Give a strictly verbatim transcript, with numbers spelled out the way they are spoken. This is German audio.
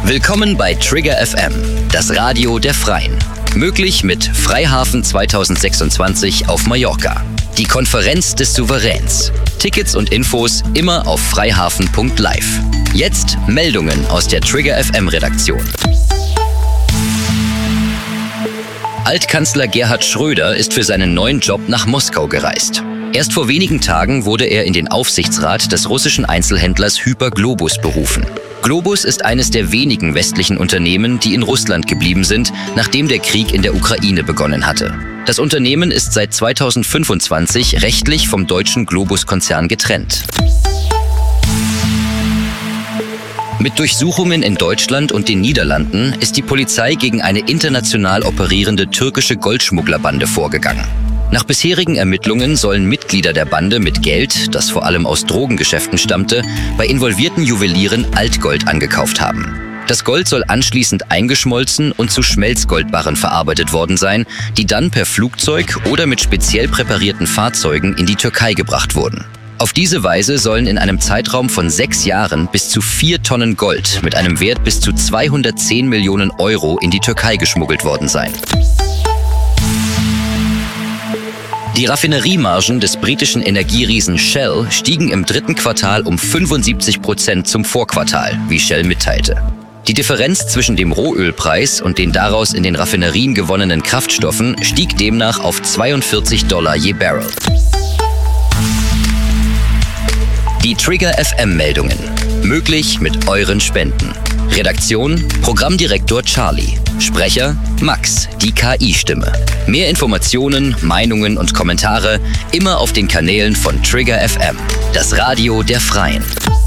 Willkommen bei Trigger F M, das Radio der Freien. Möglich mit Freihafen zweitausendsechsundzwanzig auf Mallorca. Die Konferenz des Souveräns. Tickets und Infos immer auf freihafen punkt live. Jetzt Meldungen aus der Trigger F M-Redaktion. Altkanzler Gerhard Schröder ist für seinen neuen Job nach Moskau gereist. Erst vor wenigen Tagen wurde er in den Aufsichtsrat des russischen Einzelhändlers Hyper Globus berufen. Globus ist eines der wenigen westlichen Unternehmen, die in Russland geblieben sind, nachdem der Krieg in der Ukraine begonnen hatte. Das Unternehmen ist seit zweitausendfünfundzwanzig rechtlich vom deutschen Globus-Konzern getrennt. Mit Durchsuchungen in Deutschland und den Niederlanden ist die Polizei gegen eine international operierende türkische Goldschmugglerbande vorgegangen. Nach bisherigen Ermittlungen sollen Mitglieder der Bande mit Geld, das vor allem aus Drogengeschäften stammte, bei involvierten Juwelieren Altgold angekauft haben. Das Gold soll anschließend eingeschmolzen und zu Schmelzgoldbarren verarbeitet worden sein, die dann per Flugzeug oder mit speziell präparierten Fahrzeugen in die Türkei gebracht wurden. Auf diese Weise sollen in einem Zeitraum von sechs Jahren bis zu vier Tonnen Gold mit einem Wert bis zu zweihundertzehn Millionen Euro in die Türkei geschmuggelt worden sein. Die Raffineriemargen des britischen Energieriesen Shell stiegen im dritten Quartal um fünfundsiebzig Prozent zum Vorquartal, wie Shell mitteilte. Die Differenz zwischen dem Rohölpreis und den daraus in den Raffinerien gewonnenen Kraftstoffen stieg demnach auf zweiundvierzig Dollar je Barrel. Die Trigger F M-Meldungen. Möglich mit euren Spenden. Redaktion: Programmdirektor Charlie. Sprecher: Max, die K I-Stimme. Mehr Informationen, Meinungen und Kommentare immer auf den Kanälen von Trigger F M, das Radio der Freien.